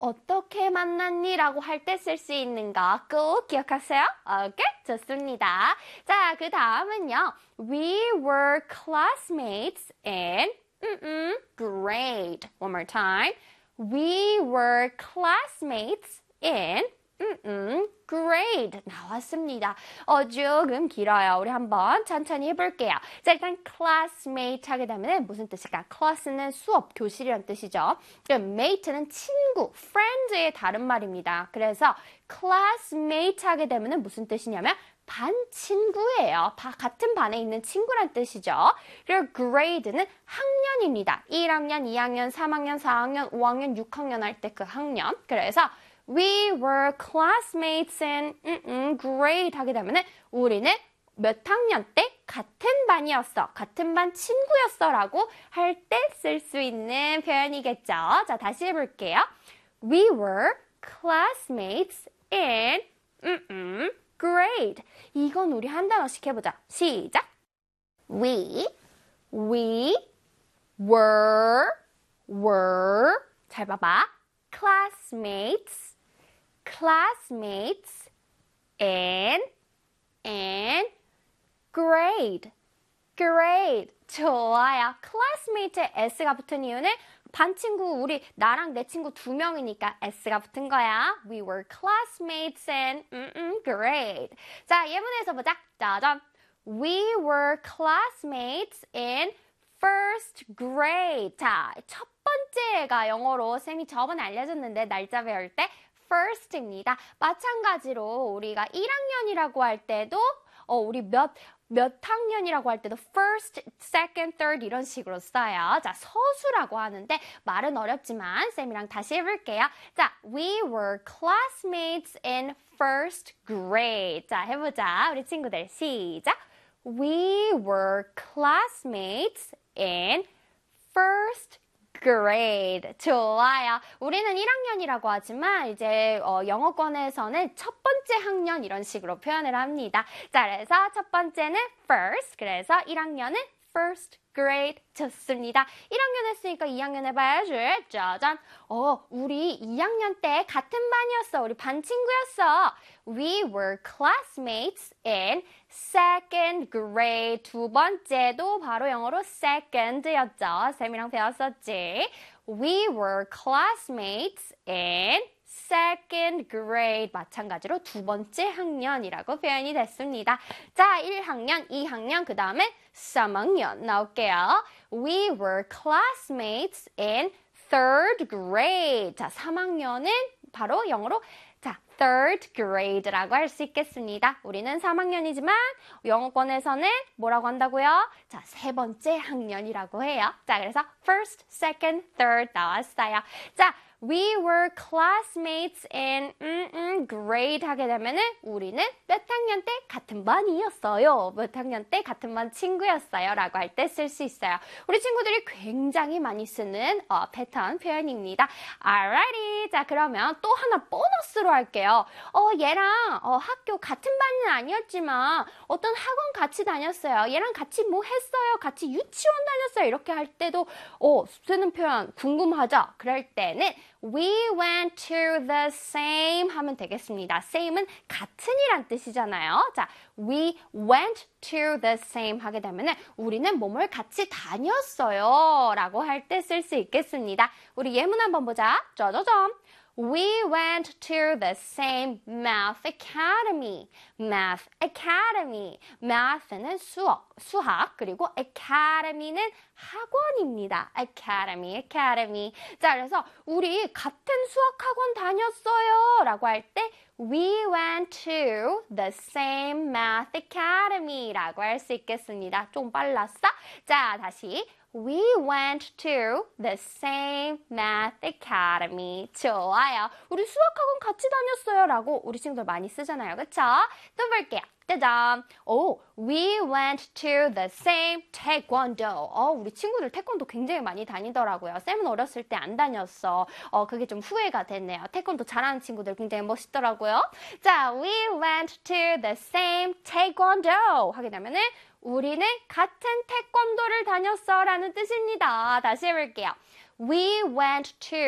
어떻게 만났니? 라고 할 때 쓸 수 있는 거 꼭 기억하세요. 오케이? 좋습니다. 자, 그 다음은요. We were classmates in grade. One more time. We were classmates in grade. 나왔습니다. 조금 길어요. 우리 한번 천천히 해볼게요. 자, 일단 classmate 하게 되면 무슨 뜻일까? class는 수업, 교실이란 뜻이죠. 그럼 mate는 친구, friend의 다른 말입니다. 그래서 classmate 하게 되면 무슨 뜻이냐면 반 친구예요. 같은 반에 있는 친구란 뜻이죠. 그리고 grade는 학년입니다. 1학년, 2학년, 3학년, 4학년, 5학년, 6학년 할 때 그 학년. 그래서 We were classmates in grade 하게 되면 우리는 몇 학년 때 같은 반이었어. 같은 반 친구였어 라고 할 때 쓸 수 있는 표현이겠죠. 자, 다시 해볼게요. We were classmates in grade. 이건 우리 한 단어씩 해보자. 시작. We were 잘 봐봐. classmates in grade. 좋아요. classmate에 s가 붙은 이유는 반 친구, 나랑 내 친구 2명이니까 s가 붙은 거야. We were classmates in grade. 자, 예문에서 보자. 짜잔. We were classmates in first grade. 자, 첫 번째가 영어로 쌤이 저번에 알려줬는데 날짜 배울 때 first입니다. 마찬가지로 우리가 1학년이라고 할 때도 우리 몇 학년이라고 할 때도 first, second, third 이런 식으로 써요. 자, 서수라고 하는데 말은 어렵지만 쌤이랑 다시 해볼게요. 자, we were classmates in first grade. 자, 해보자. 우리 친구들 시작. We were classmates in first grade. 좋아요. 우리는 1학년이라고 하지만 이제 영어권에서는 첫 번째 학년 이런 식으로 표현을 합니다. 자, 그래서 첫 번째는 first. 그래서 1학년은 first grade. 좋습니다. 1학년 했으니까 2학년 해봐야지. 짜잔. 우리 2학년 때 같은 반이었어. 우리 반 친구였어. We were classmates in second grade. 두 번째도 바로 영어로 second였죠. 쌤이랑 배웠었지. We were classmates in second grade. 마찬가지로 두 번째 학년이라고 표현이 됐습니다. 자, 1학년, 2학년, 그 다음에 3학년 나올게요. We were classmates in third grade. 자, 3학년은 바로 영어로 third grade라고 할 수 있겠습니다. 우리는 3학년이지만 영어권에서는 뭐라고 한다고요? 자, 세 번째 학년이라고 해요. 자, 그래서 first, second, third 나왔어요. 자, we were classmates in grade 하게 되면은 우리는 몇 학년 때 같은 반이었어요. 몇 학년 때 같은 반 친구였어요. 라고 할 때 쓸 수 있어요. 우리 친구들이 굉장히 많이 쓰는 패턴 표현입니다. Alrighty. 자, 그러면 또 하나 보너스로 할게요. 얘랑 학교 같은 반은 아니었지만 어떤 학원 같이 다녔어요. 얘랑 같이 뭐 했어요. 같이 유치원 다녔어요. 이렇게 할 때도 쓰는 표현 궁금하죠? 그럴 때는 We went to the same 하면 되겠습니다. same은 같은이란 뜻이잖아요. 자, we went to the same 하게 되면 우리는 뭐뭘 같이 다녔어요. 라고 할 때 쓸 수 있겠습니다. 우리 예문 한번 보자. 짜자잔. We went to the same math academy. Math academy. Math는 수학, 그리고 academy는 학원입니다. academy. 자, 그래서 우리 같은 수학학원 다녔어요. 라고 할 때 We went to the same math academy. 라고 할 수 있겠습니다. 좀 빨랐어? 자, 다시. We went to the same math academy. 좋아요. 우리 수학학원 같이 다녔어요. 라고 우리 친구들 많이 쓰잖아요. 그쵸? 또 볼게요. 짜잔. We went to the same taekwondo. 우리 친구들 태권도 굉장히 많이 다니더라고요. 쌤은 어렸을 때 안 다녔어. 그게 좀 후회가 됐네요. 태권도 잘하는 친구들 굉장히 멋있더라고요. 자, we went to the same taekwondo. 하게 되면은 우리는 같은 태권도를 다녔어 라는 뜻입니다. 다시 해볼게요. We went to